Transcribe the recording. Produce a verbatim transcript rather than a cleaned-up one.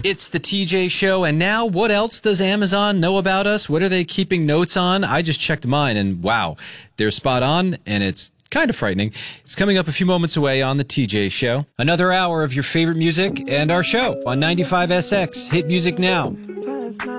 It's the T J Show, and now what else does Amazon know about us? What are they keeping notes on? I just checked mine, and wow, they're spot on, and it's kind of frightening. It's coming up a few moments away on the T J Show. Another hour of your favorite music and our show on ninety-five S X. Hit music now.